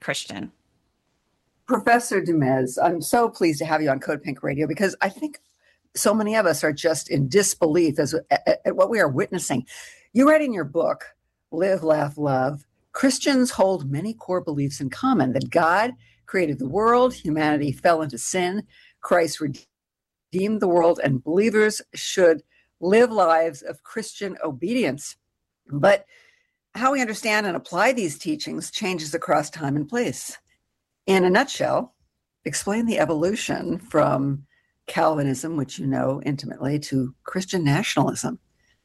Christian. Professor Dumez, I'm so pleased to have you on Code Pink Radio because I think so many of us are just in disbelief at what we are witnessing. You write in your book, Live, Laugh, Love, Christians hold many core beliefs in common: that God created the world, humanity fell into sin, Christ redeemed the world, and believers should live lives of Christian obedience. But how we understand and apply these teachings changes across time and place. In a nutshell, explain the evolution from Calvinism, which you know intimately, to Christian nationalism.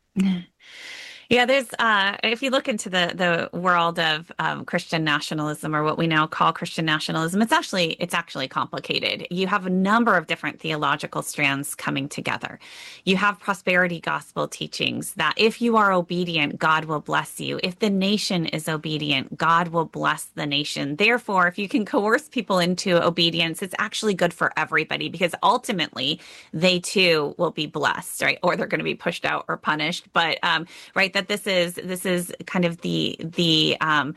Yeah, there's if you look into the world of Christian nationalism, or what we now call Christian nationalism, it's actually complicated. You have a number of different theological strands coming together. You have prosperity gospel teachings that if you are obedient, God will bless you. If the nation is obedient, God will bless the nation. Therefore, if you can coerce people into obedience, it's actually good for everybody, because ultimately they too will be blessed, right? Or they're going to be pushed out or punished. But right, that this is kind of the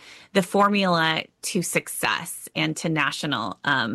formula to success and to national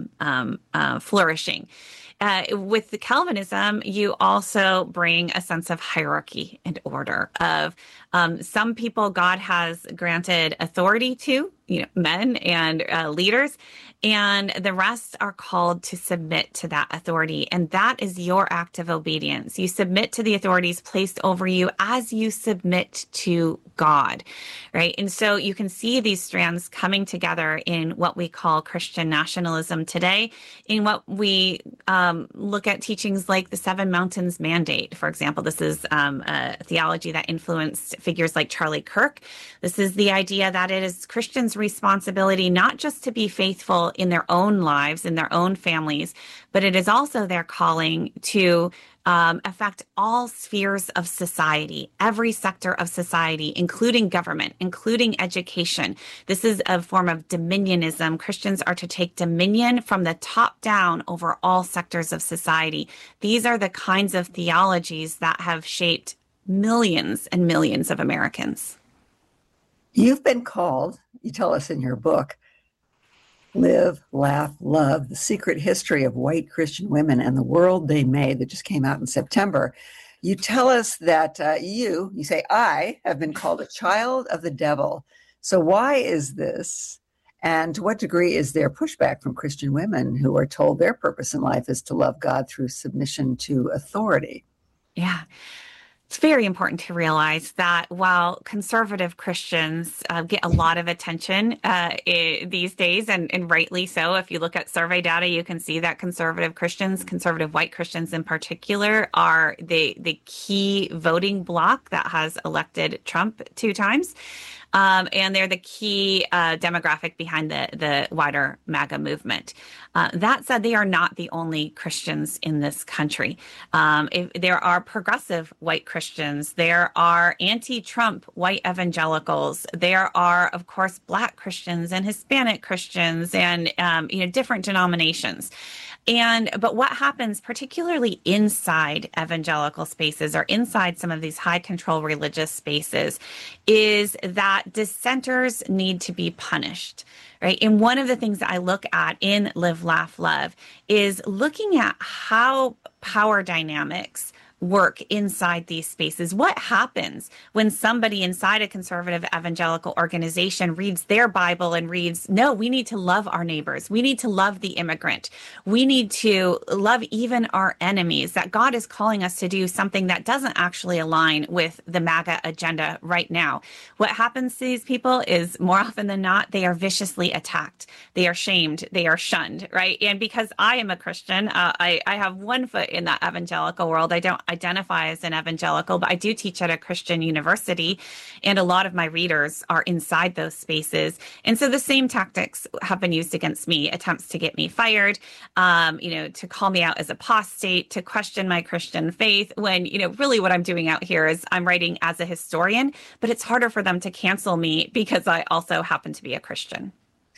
flourishing. With the Calvinism, you also bring a sense of hierarchy and order of some people God has granted authority to, men and leaders, and the rest are called to submit to that authority. And that is your act of obedience. You submit to the authorities placed over you as you submit to God, right? And so you can see these strands coming together in what we call Christian nationalism today, in what we look at teachings like the Seven Mountains Mandate, for example. This is a theology that influenced figures like Charlie Kirk. This is the idea that it is Christians' responsibility not just to be faithful in their own lives, in their own families, but it is also their calling to affect all spheres of society, every sector of society, including government, including education. This is a form of dominionism. Christians are to take dominion from the top down over all sectors of society. These are the kinds of theologies that have shaped millions and millions of Americans. You've been called, you tell us in your book, Live, Laugh, Love, The Secret History of White Christian Women and the World They Made, that just came out in September. You tell us that you say, I have been called a child of the devil. So why is this? And to what degree is there pushback from Christian women who are told their purpose in life is to love God through submission to authority? Yeah. It's very important to realize that while conservative Christians get a lot of attention these days, and rightly so, if you look at survey data, you can see that conservative Christians, conservative white Christians in particular, are the key voting bloc that has elected Trump 2 times. And they're the key demographic behind the wider MAGA movement. That said, they are not the only Christians in this country. There are progressive white Christians. There are anti-Trump white evangelicals. There are, of course, Black Christians and Hispanic Christians and different denominations. But what happens, particularly inside evangelical spaces or inside some of these high control religious spaces, is that dissenters need to be punished, right? And one of the things that I look at in Live, Laugh, Love is looking at how power dynamics work inside these spaces. What happens when somebody inside a conservative evangelical organization reads their Bible and reads, no, we need to love our neighbors. We need to love the immigrant. We need to love even our enemies, that God is calling us to do something that doesn't actually align with the MAGA agenda right now. What happens to these people is, more often than not, they are viciously attacked. They are shamed. They are shunned, right? And because I am a Christian, I have one foot in that evangelical world. I don't identify as an evangelical, but I do teach at a Christian university, and a lot of my readers are inside those spaces. And so the same tactics have been used against me: attempts to get me fired, to call me out as apostate, to question my Christian faith, when, really what I'm doing out here is I'm writing as a historian, but it's harder for them to cancel me because I also happen to be a Christian.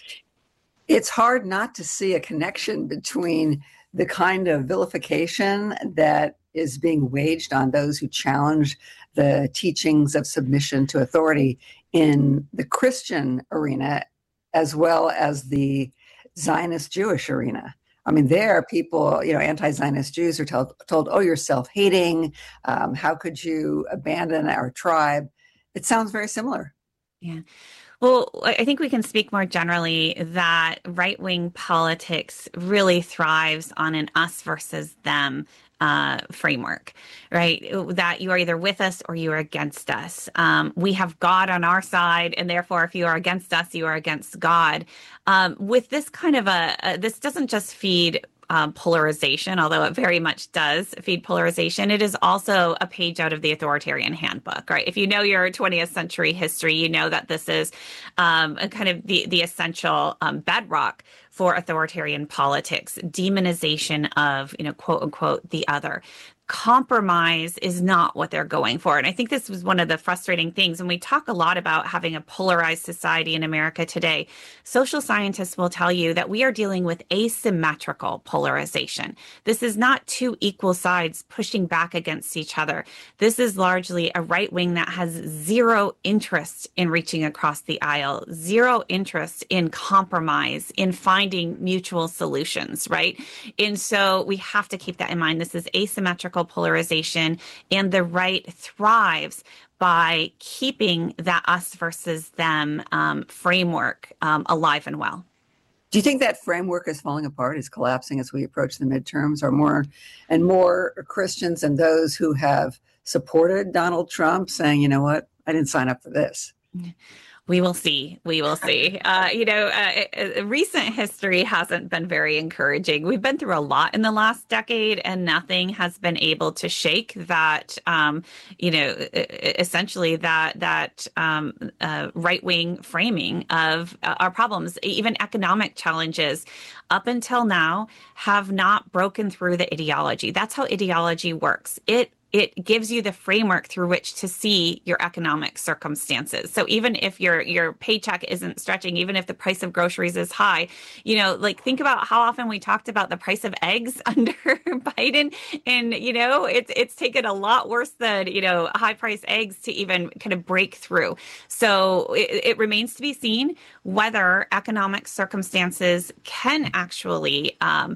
It's hard not to see a connection between the kind of vilification that is being waged on those who challenge the teachings of submission to authority in the Christian arena as well as the Zionist Jewish arena. I mean, there people, anti-Zionist Jews are told, oh, you're self-hating. How could you abandon our tribe? It sounds very similar. Yeah. Well, I think we can speak more generally that right-wing politics really thrives on an us versus them framework, right? That you are either with us or you are against us. We have God on our side, and therefore, if you are against us, you are against God. With this kind of this doesn't just feed polarization, although it very much does feed polarization. It is also a page out of the authoritarian handbook, right? If you know your 20th century history, you know that this is a kind of the essential bedrock for authoritarian politics, demonization of, quote unquote, the other. Compromise is not what they're going for. And I think this was one of the frustrating things. And we talk a lot about having a polarized society in America today. Social scientists will tell you that we are dealing with asymmetrical polarization. This is not two equal sides pushing back against each other. This is largely a right wing that has zero interest in reaching across the aisle, zero interest in compromise, in finding mutual solutions, right? And so we have to keep that in mind. This is asymmetrical polarization, and the right thrives by keeping that us versus them framework alive and well. Do you think that framework is falling apart, is collapsing as we approach the midterms? Are more and more Christians and those who have supported Donald Trump saying, you know what, I didn't sign up for this? We will see. We will see. Recent history hasn't been very encouraging. We've been through a lot in the last decade, and nothing has been able to shake that, essentially that right-wing framing of our problems. Even economic challenges up until now have not broken through the ideology. That's how ideology works. It gives you the framework through which to see your economic circumstances. So even if your paycheck isn't stretching, even if the price of groceries is high, think about how often we talked about the price of eggs under Biden. And, it's taken a lot worse than, high price eggs to even kind of break through. So it remains to be seen whether economic circumstances can actually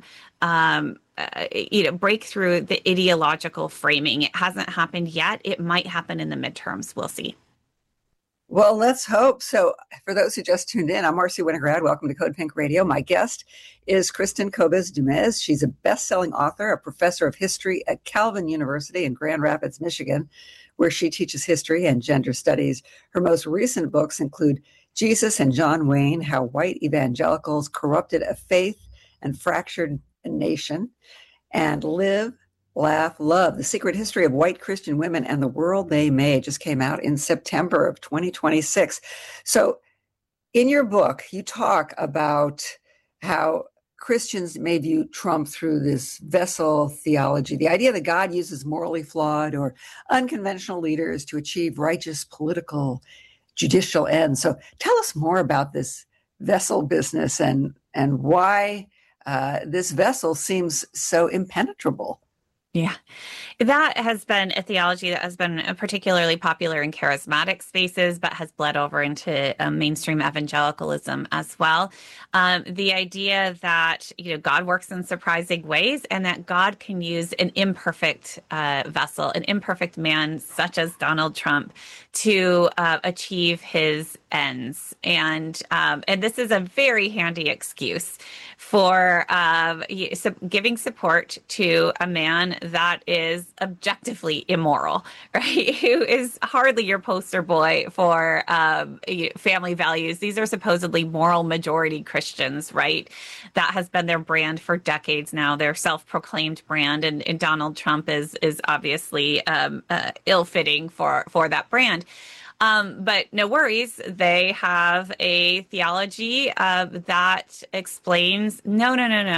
break through the ideological framing. It hasn't happened yet. It might happen in the midterms. We'll see. Well, let's hope. So for those who just tuned in, I'm Marcy Winograd. Welcome to Code Pink Radio. My guest is Kristin Kobes Du Mez. She's a best-selling author, a professor of history at Calvin University in Grand Rapids, Michigan, where she teaches history and gender studies. Her most recent books include Jesus and John Wayne, How White Evangelicals Corrupted a Faith and Fractured a Nation, and Live, Laugh, Love, The Secret History of White Christian Women and the World They Made just came out in September of 2026. So in your book, you talk about how Christians may view Trump through this vessel theology, the idea that God uses morally flawed or unconventional leaders to achieve righteous political, judicial ends. So tell us more about this vessel business and why this vessel seems so impenetrable. Yeah, that has been a theology that has been particularly popular in charismatic spaces, but has bled over into mainstream evangelicalism as well. The idea that, God works in surprising ways and that God can use an imperfect vessel, an imperfect man such as Donald Trump to achieve his ends. And this is a very handy excuse for giving support to a man that is objectively immoral, right? Who is hardly your poster boy for family values. These are supposedly moral majority Christians, right? That has been their brand for decades now, their self-proclaimed brand. And Donald Trump is obviously ill-fitting for that brand. But no worries. They have a theology that explains, no.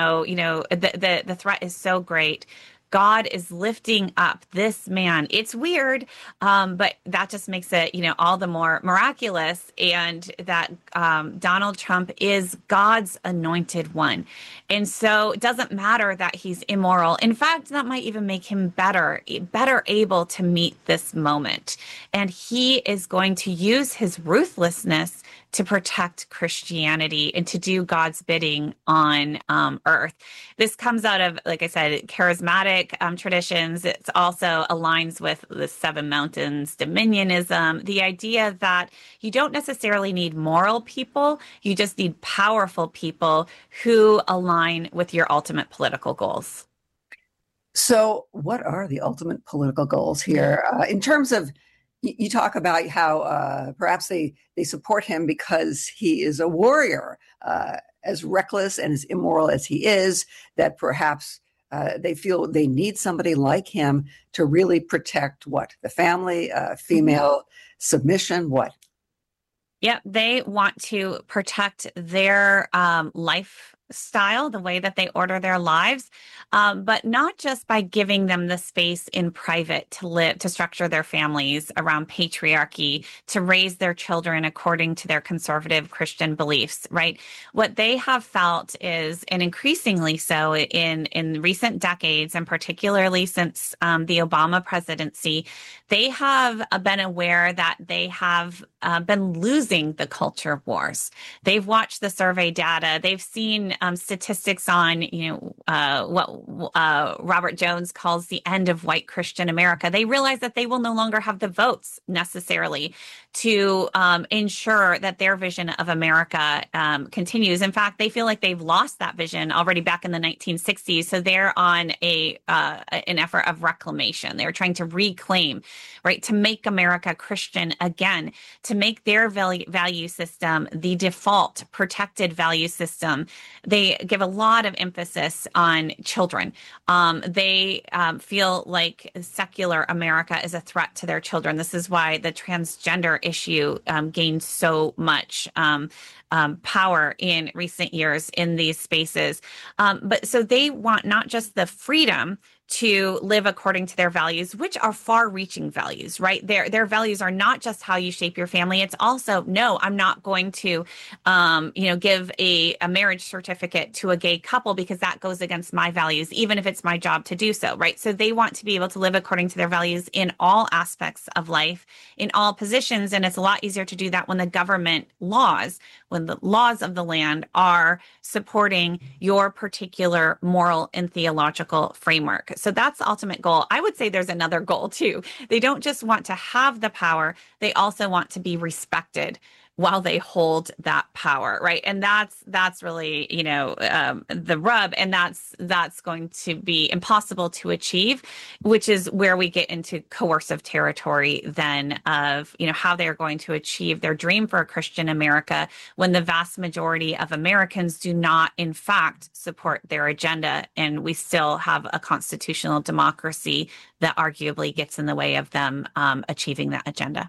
The threat is so great. God is lifting up this man. It's weird, but that just makes it, all the more miraculous. And that Donald Trump is God's anointed one. And so it doesn't matter that he's immoral. In fact, that might even make him better able to meet this moment. And he is going to use his ruthlessness to protect Christianity and to do God's bidding on earth. This comes out of, like I said, charismatic traditions. It also aligns with the Seven Mountains dominionism, the idea that you don't necessarily need moral people, you just need powerful people who align with your ultimate political goals. So, what are the ultimate political goals here? In terms of, you talk about how perhaps they support him because he is a warrior, as reckless and as immoral as he is, that perhaps they feel they need somebody like him to really protect what? The family, female submission, what? Yep, they want to protect their lifestyle, the way that they order their lives, but not just by giving them the space in private to live, to structure their families around patriarchy, to raise their children according to their conservative Christian beliefs, right? What they have felt is, and increasingly so in recent decades, and particularly since the Obama presidency, they have been aware that they have been losing the culture wars. They've watched the survey data. They've seen statistics on, what Robert Jones calls the end of white Christian America. They realize that they will no longer have the votes necessarily to ensure that their vision of America continues. In fact, they feel like they've lost that vision already back in the 1960s. So they're on an effort of reclamation. They're trying to reclaim, right, to make America Christian again, to make their value system the default protected value system. They give a lot of emphasis on children. They feel like secular America is a threat to their children. This is why the transgender issue gained so much power in recent years in these spaces. But so they want not just the freedom to live according to their values, which are far-reaching values, right? Their values are not just how you shape your family. It's also, no, I'm not going to, give a marriage certificate to a gay couple because that goes against my values, even if it's my job to do so, right? So they want to be able to live according to their values in all aspects of life, in all positions. And it's a lot easier to do that when the government laws, when the laws of the land are supporting your particular moral and theological framework. So that's the ultimate goal. I would say there's another goal too. They don't just want to have the power, they also want to be respected while they hold that power, right? And that's really, the rub, and that's going to be impossible to achieve, which is where we get into coercive territory then of, how they're going to achieve their dream for a Christian America when the vast majority of Americans do not, in fact, support their agenda. And we still have a constitutional democracy that arguably gets in the way of them achieving that agenda.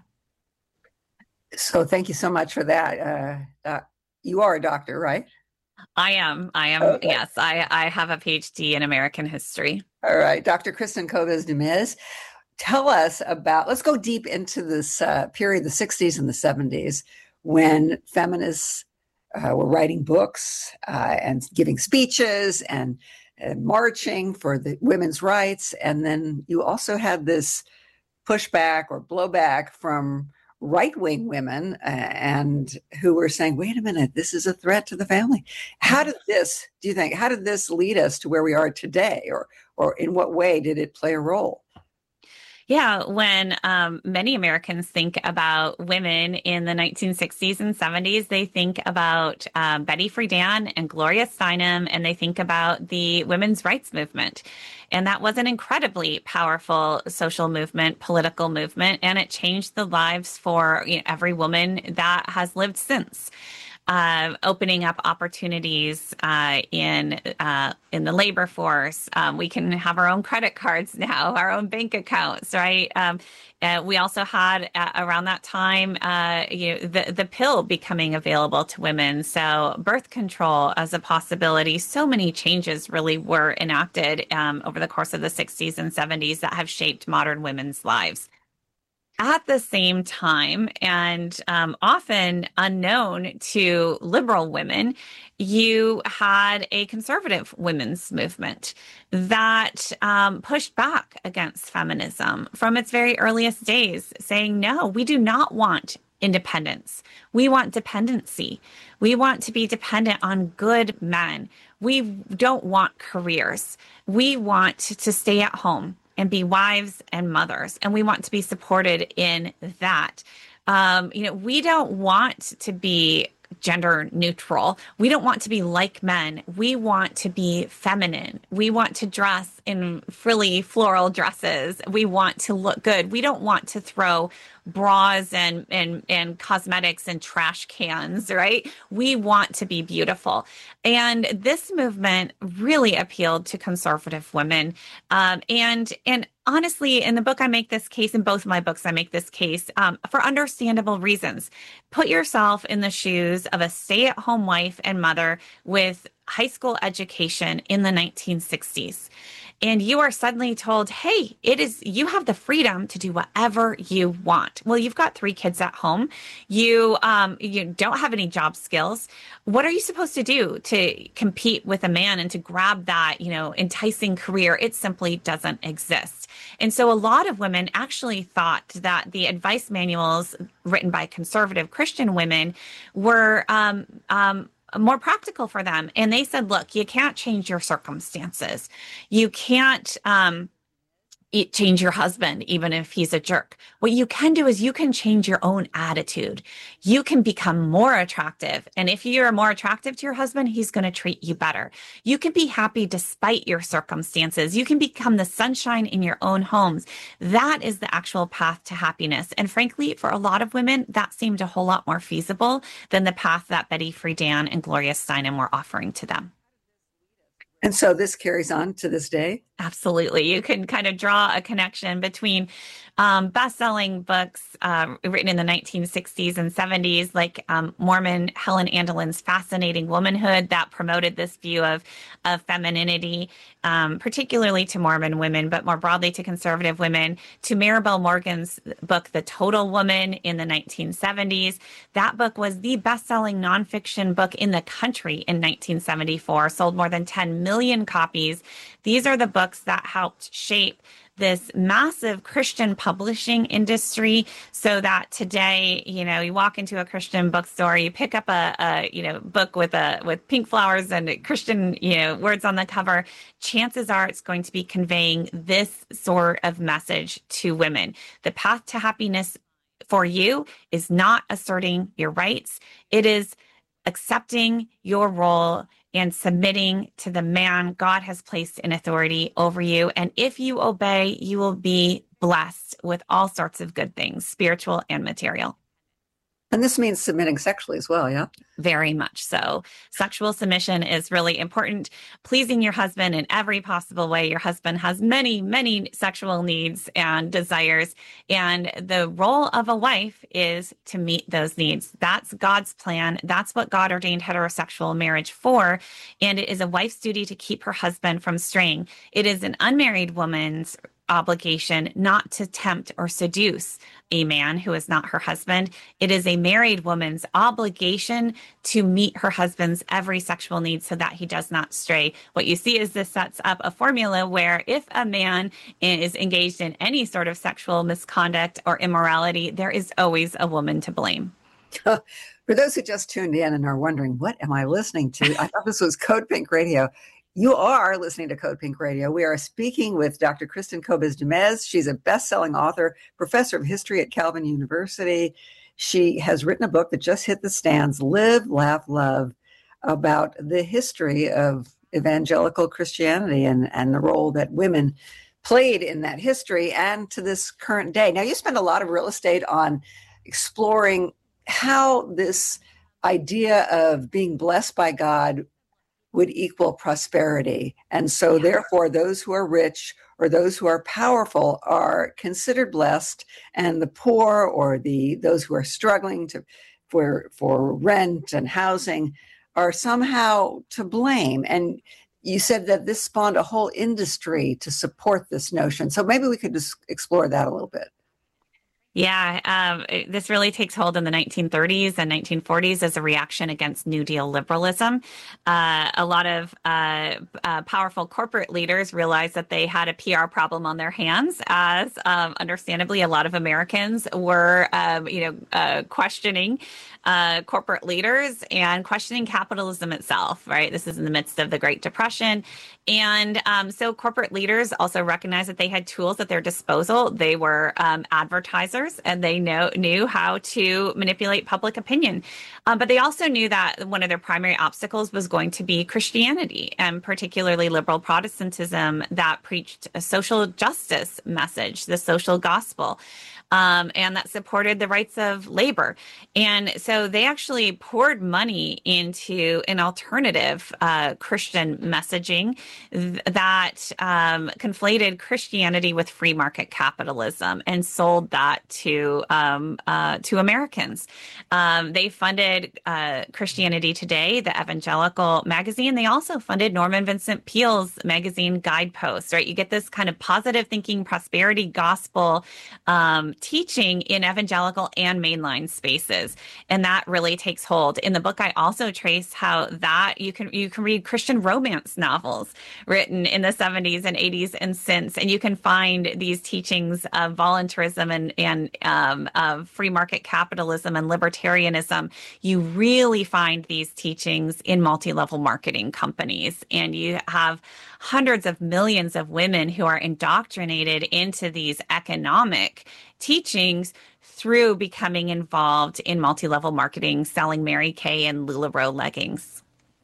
So thank you so much for that. You are a doctor, right? I am. Okay. Yes, I have a PhD in American history. All right. Dr. Kristin Kobes Du Mez, tell us about, let's go deep into this period, the 60s and the 70s, when feminists were writing books and giving speeches and marching for the women's rights. And then you also had this pushback or blowback from right-wing women and who were saying, wait a minute, this is a threat to the family. How did this lead us to where we are today? Or in what way did it play a role? Yeah, when many Americans think about women in the 1960s and 70s, they think about Betty Friedan and Gloria Steinem, and they think about the women's rights movement. And that was an incredibly powerful social movement, political movement, and it changed the lives for every woman that has lived since. Opening up opportunities in the labor force. We can have our own credit cards now, our own bank accounts, right? We also had around that time, the pill becoming available to women. So birth control as a possibility. So many changes really were enacted over the course of the 60s and 70s that have shaped modern women's lives. At the same time, and often unknown to liberal women, you had a conservative women's movement that pushed back against feminism from its very earliest days, saying, no, we do not want independence. We want dependency. We want to be dependent on good men. We don't want careers. We want to stay at home and be wives and mothers, and we want to be supported in that. We don't want to be gender neutral. We don't want to be like men. We want to be feminine. We want to dress in frilly floral dresses. We want to look good. We don't want to throw bras and cosmetics and trash cans, right? We want to be beautiful. And this movement really appealed to conservative women. And honestly, in the book, I make this case, in both of my books, I make this case for understandable reasons. Put yourself in the shoes of a stay-at-home wife and mother with high school education in the 1960s. And you are suddenly told, hey, you have the freedom to do whatever you want. Well, you've got 3 kids at home. You don't have any job skills. What are you supposed to do to compete with a man and to grab that, enticing career? It simply doesn't exist. And so a lot of women actually thought that the advice manuals written by conservative Christian women were more practical for them. And they said, look, you can't change your circumstances. You can't change your husband, even if he's a jerk. What you can do is you can change your own attitude. You can become more attractive. And if you're more attractive to your husband, he's going to treat you better. You can be happy despite your circumstances. You can become the sunshine in your own homes. That is the actual path to happiness. And frankly, for a lot of women, that seemed a whole lot more feasible than the path that Betty Friedan and Gloria Steinem were offering to them. And so this carries on to this day? Absolutely. You can kind of draw a connection between best-selling books written in the 1960s and 70s, like Mormon Helen Andelin's Fascinating Womanhood, that promoted this view of femininity, particularly to Mormon women, but more broadly to conservative women, to Maribel Morgan's book, The Total Woman, in the 1970s. That book was the best-selling nonfiction book in the country in 1974, sold more than 10 million copies. These are the books that helped shape this massive Christian publishing industry, so that today, you walk into a Christian bookstore, you pick up a book with pink flowers and Christian, words on the cover. Chances are it's going to be conveying this sort of message to women. The path to happiness for you is not asserting your rights. It is accepting your role and submitting to the man God has placed in authority over you. And if you obey, you will be blessed with all sorts of good things, spiritual and material. And this means submitting sexually as well, yeah? Very much so. Sexual submission is really important. Pleasing your husband in every possible way. Your husband has many, many sexual needs and desires. And the role of a wife is to meet those needs. That's God's plan. That's what God ordained heterosexual marriage for. And it is a wife's duty to keep her husband from straying. It is an unmarried woman's obligation not to tempt or seduce a man who is not her husband. It is a married woman's obligation to meet her husband's every sexual need so that he does not stray. What you see is this sets up a formula where if a man is engaged in any sort of sexual misconduct or immorality, there is always a woman to blame. For those who just tuned in and are wondering, what am I listening to? I thought this was Code Pink Radio. You are listening to Code Pink Radio. We are speaking with Dr. Kristin Kobes Du Mez. She's a best-selling author, professor of history at Calvin University. She has written a book that just hit the stands, Live, Laugh, Love, about the history of evangelical Christianity and the role that women played in that history and to this current day. Now, you spend a lot of real estate on exploring how this idea of being blessed by God would equal prosperity. And so therefore, those who are rich or those who are powerful are considered blessed, and the poor or those who are struggling for rent and housing are somehow to blame. And you said that this spawned a whole industry to support this notion. So maybe we could just explore that a little bit. Yeah, this really takes hold in the 1930s and 1940s as a reaction against New Deal liberalism. A lot of powerful corporate leaders realized that they had a PR problem on their hands, as understandably, a lot of Americans were, questioning corporate leaders and questioning capitalism itself, right? This is in the midst of the Great Depression. And so corporate leaders also recognized that they had tools at their disposal. They were advertisers and they knew how to manipulate public opinion. But they also knew that one of their primary obstacles was going to be Christianity, and particularly liberal Protestantism that preached a social justice message, the social gospel. And that supported the rights of labor. And so they actually poured money into an alternative Christian messaging that conflated Christianity with free market capitalism and sold that to Americans. They funded Christianity Today, the evangelical magazine. They also funded Norman Vincent Peale's magazine Guideposts, right? You get this kind of positive thinking, prosperity gospel teaching in evangelical and mainline spaces. And that really takes hold. In the book, I also trace how that you can read Christian romance novels written in the 70s and 80s and since, and you can find these teachings of voluntarism and of free market capitalism and libertarianism. You really find these teachings in multi-level marketing companies, and you have hundreds of millions of women who are indoctrinated into these economic teachings through becoming involved in multi-level marketing, selling Mary Kay and LuLaRoe leggings.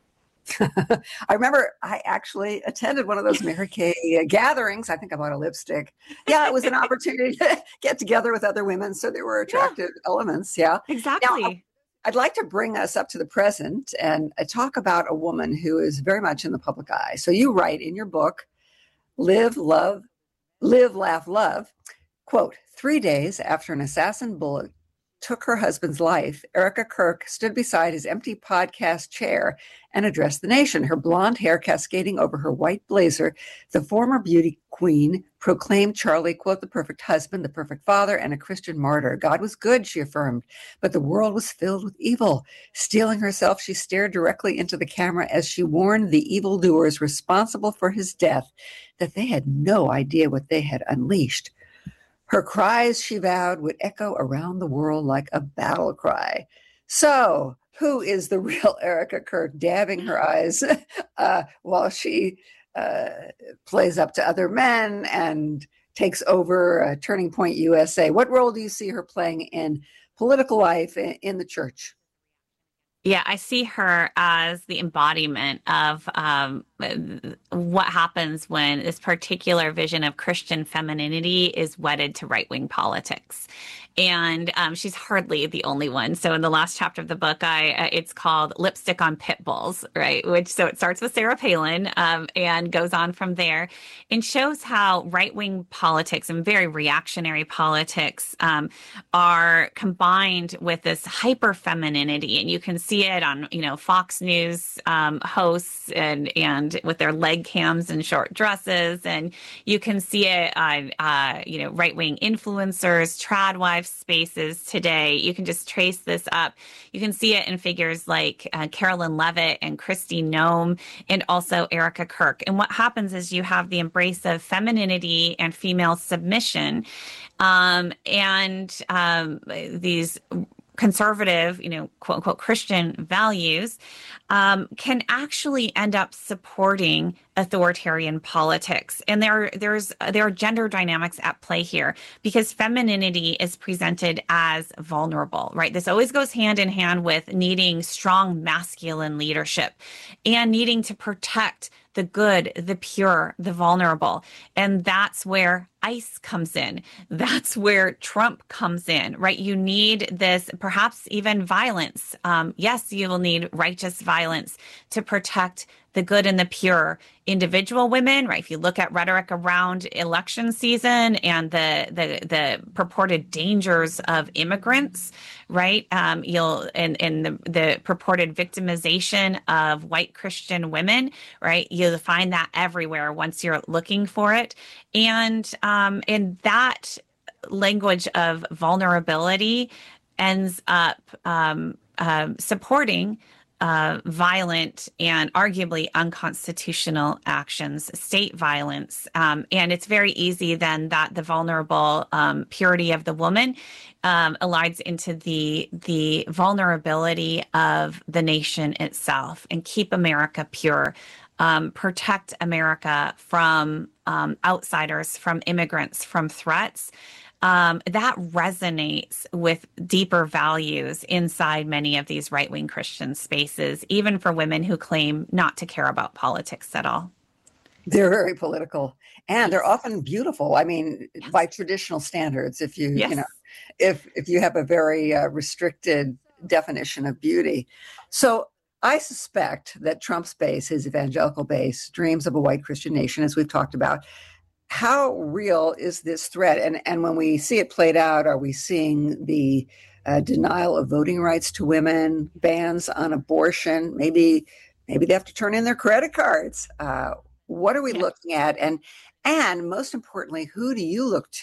I remember I actually attended one of those Mary Kay gatherings. I think I bought a lipstick. Yeah, it was an opportunity to get together with other women. So there were attractive elements. Yeah, exactly. Now, I'd like to bring us up to the present and talk about a woman who is very much in the public eye. So you write in your book, Live, Laugh, Love, quote, 3 days after an assassin bullet took her husband's life, Erica Kirk stood beside his empty podcast chair and addressed the nation, her blonde hair cascading over her white blazer. The former beauty queen proclaimed Charlie, quote, the perfect husband, the perfect father, and a Christian martyr. God was good, she affirmed, but the world was filled with evil. Steeling herself, she stared directly into the camera as she warned the evildoers responsible for his death that they had no idea what they had unleashed. Her cries, she vowed, would echo around the world like a battle cry. So, who is the real Erica Kirk, dabbing her eyes while she plays up to other men and takes over Turning Point USA? What role do you see her playing in political life in the church? Yeah, I see her as the embodiment of what happens when this particular vision of Christian femininity is wedded to right-wing politics. And she's hardly the only one. So in the last chapter of the book, it's called Lipstick on Pit Bulls, right? So it starts with Sarah Palin and goes on from there and shows how right-wing politics and very reactionary politics are combined with this hyper femininity. And you can see it on, Fox News hosts and with their leg cams and short dresses. And you can see it on, right-wing influencers, trad wives spaces today. You can just trace this up. You can see it in figures like Carolyn Levitt and Kristi Noem and also Erica Kirk. And what happens is you have the embrace of femininity and female submission these conservative, quote unquote, Christian values can actually end up supporting authoritarian politics. And there are gender dynamics at play here because femininity is presented as vulnerable, right? This always goes hand in hand with needing strong masculine leadership and needing to protect the good, the pure, the vulnerable. And that's where ICE comes in. That's where Trump comes in, right? You need this, perhaps even violence. Yes, you will need righteous violence to protect the good and the pure. Individual women, right? If you look at rhetoric around election season and the purported dangers of immigrants, right? The purported victimization of white Christian women, right? You'll find that everywhere once you're looking for it, and that language of vulnerability ends up supporting violent and arguably unconstitutional actions, state violence. And it's very easy then that the vulnerable purity of the woman aligns into the vulnerability of the nation itself, and keep America pure. Protect America from outsiders, from immigrants, from threats. That resonates with deeper values inside many of these right-wing Christian spaces, even for women who claim not to care about politics at all. They're very political, and they're Yes. often beautiful. I mean, Yes. by traditional standards, if you know, Yes. if you have a very restricted definition of beauty. So I suspect that Trump's base, his evangelical base, dreams of a white Christian nation, as we've talked about. How real is this threat? And when we see it played out, are we seeing the denial of voting rights to women, bans on abortion? Maybe they have to turn in their credit cards. What are we Yeah. looking at? And most importantly, who do you look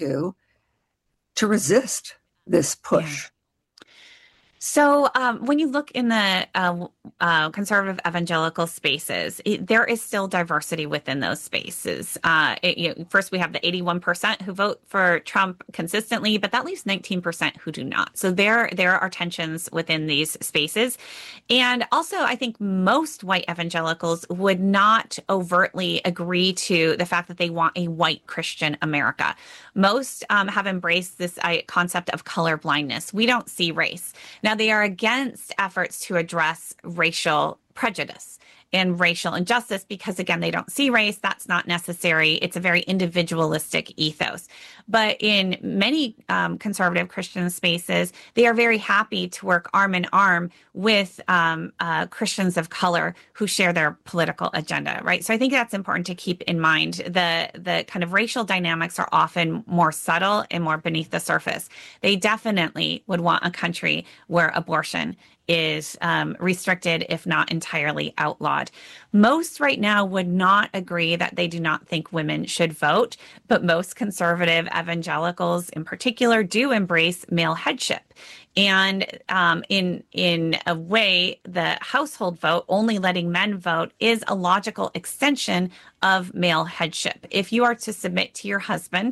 to resist this Yeah. push? So, when you look in the conservative evangelical spaces, there is still diversity within those spaces. First, we have the 81% who vote for Trump consistently, but that leaves 19% who do not. So there are tensions within these spaces. And also, I think most white evangelicals would not overtly agree to the fact that they want a white Christian America. Most have embraced this concept of color blindness. We don't see race. Now, they are against efforts to address racial prejudice and racial injustice because, again, they don't see race. That's not necessary. It's a very individualistic ethos. But in many conservative Christian spaces, they are very happy to work arm in arm with Christians of color who share their political agenda, right? So I think that's important to keep in mind. The kind of racial dynamics are often more subtle and more beneath the surface. They definitely would want a country where abortion is restricted, if not entirely outlawed. Most right now would not agree that they do not think women should vote, but most conservative evangelicals in particular do embrace male headship. And in a way, the household vote, only letting men vote, is a logical extension of male headship. If you are to submit to your husband,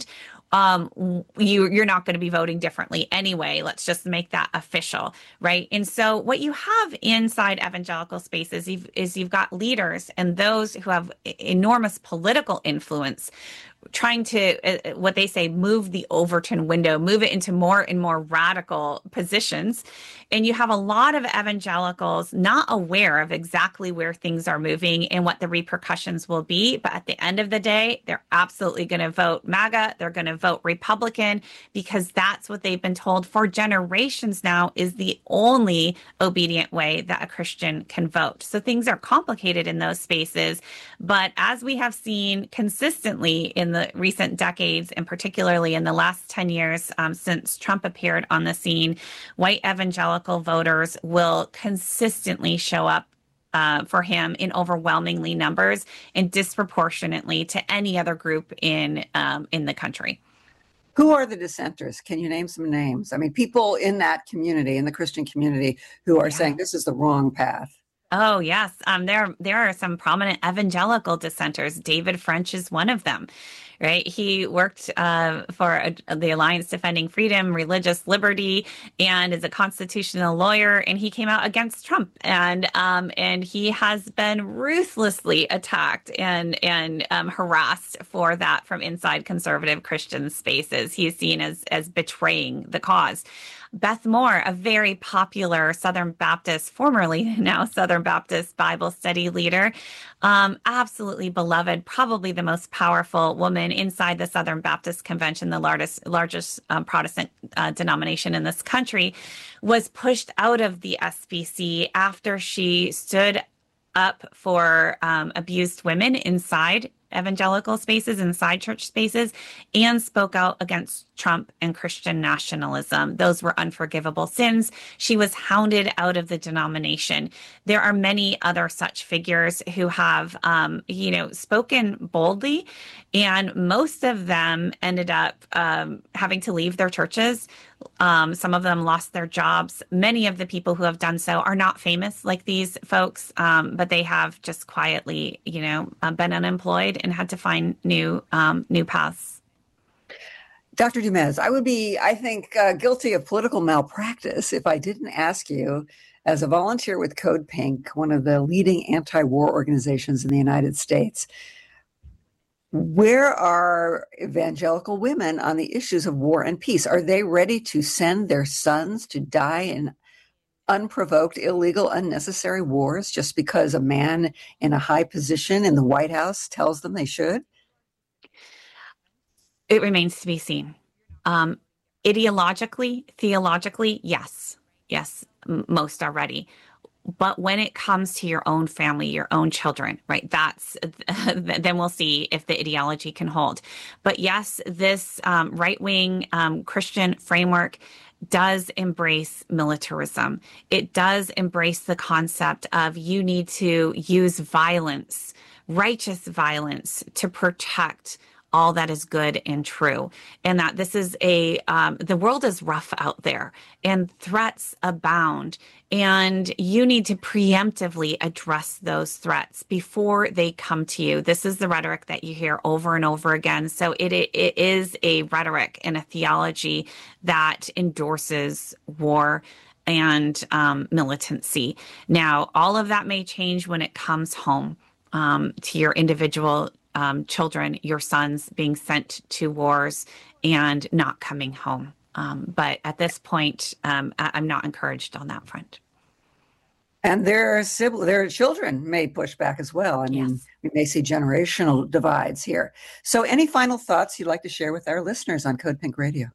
you're not going to be voting differently anyway. Let's just make that official, right? And so what you have inside evangelical spaces is you've got leaders and those who have enormous political influence trying to, what they say, move the Overton window, move it into more and more radical positions. And you have a lot of evangelicals not aware of exactly where things are moving and what the repercussions will be. But at the end of the day, they're absolutely going to vote MAGA. They're going to vote Republican because that's what they've been told for generations now is the only obedient way that a Christian can vote. So things are complicated in those spaces. But as we have seen consistently in the recent decades, and particularly in the last 10 years since Trump appeared on the scene, white evangelical voters will consistently show up for him in overwhelmingly numbers and disproportionately to any other group in the country. Who are the dissenters? Can you name some names? I mean, people in that community, in the Christian community, who are saying this is the wrong path. Oh, yes. There are some prominent evangelical dissenters. David French is one of them, right? He worked for the Alliance Defending Freedom, Religious Liberty, and is a constitutional lawyer. And he came out against Trump, and he has been ruthlessly attacked and harassed for that from inside conservative Christian spaces. He is seen as betraying the cause. Beth Moore, a very popular Southern Baptist, formerly now Southern Baptist Bible study leader, absolutely beloved, probably the most powerful woman inside the Southern Baptist Convention, the largest Protestant denomination in this country, was pushed out of the SBC after she stood up for abused women inside evangelical spaces, inside church spaces, and spoke out against Trump and Christian nationalism. Those were unforgivable sins. She was hounded out of the denomination. There are many other such figures who have, spoken boldly, and most of them ended up having to leave their churches. Some of them lost their jobs. Many of the people who have done so are not famous like these folks, but they have just quietly, been unemployed and had to find new paths. Dr. Dumez, I would be, I think, guilty of political malpractice if I didn't ask you, as a volunteer with Code Pink, one of the leading anti-war organizations in the United States, where are evangelical women on the issues of war and peace? Are they ready to send their sons to die in unprovoked, illegal, unnecessary wars just because a man in a high position in the White House tells them they should? It remains to be seen. Ideologically, theologically, yes, most are ready. But when it comes to your own family, your own children, right, then we'll see if the ideology can hold. But yes, this right-wing Christian framework does embrace militarism. It does embrace the concept of you need to use violence, righteous violence, to protect all that is good and true. And that this is the world is rough out there and threats abound. And you need to preemptively address those threats before they come to you. This is the rhetoric that you hear over and over again. So it is a rhetoric and a theology that endorses war and militancy. Now, all of that may change when it comes home to your individual children, your sons being sent to wars and not coming home. But at this point, I'm not encouraged on that front. And their children may push back as well. I mean, we may see generational divides here. So any final thoughts you'd like to share with our listeners on Code Pink Radio?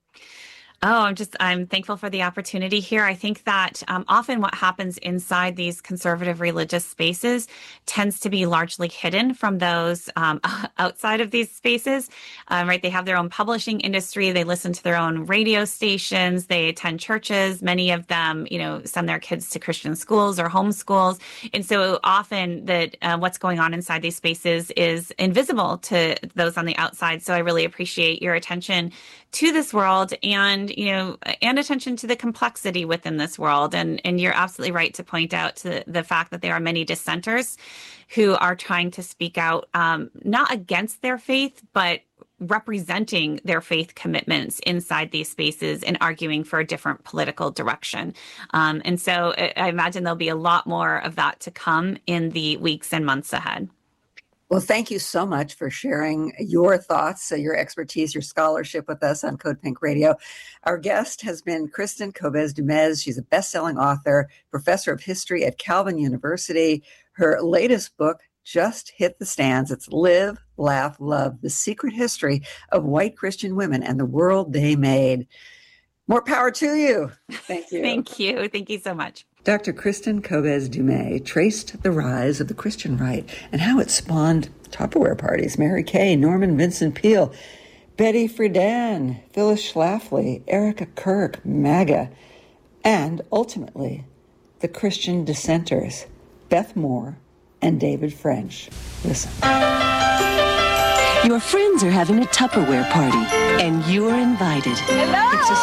Oh, I'm thankful for the opportunity here. I think that often what happens inside these conservative religious spaces tends to be largely hidden from those outside of these spaces, right? They have their own publishing industry. They listen to their own radio stations. They attend churches. Many of them, send their kids to Christian schools or homeschools. And so often that what's going on inside these spaces is invisible to those on the outside. So I really appreciate your attention to this world and attention to the complexity within this world. And you're absolutely right to point out to the fact that there are many dissenters who are trying to speak out, not against their faith, but representing their faith commitments inside these spaces and arguing for a different political direction. And so I imagine there'll be a lot more of that to come in the weeks and months ahead. Well, thank you so much for sharing your thoughts, your expertise, your scholarship with us on Code Pink Radio. Our guest has been Kristin Kobes Dumez. She's a best-selling author, professor of history at Calvin University. Her latest book just hit the stands. It's Live, Laugh, Love, The Secret History of White Christian Women and the World They Made. More power to you. Thank you. Thank you. Thank you so much. Dr. Kristin Kobes Dumez traced the rise of the Christian right and how it spawned Tupperware parties. Mary Kay, Norman Vincent Peale, Betty Friedan, Phyllis Schlafly, Erica Kirk, MAGA, and ultimately the Christian dissenters, Beth Moore and David French. Listen. Your friends are having a Tupperware party, and you're invited. Hello! It's a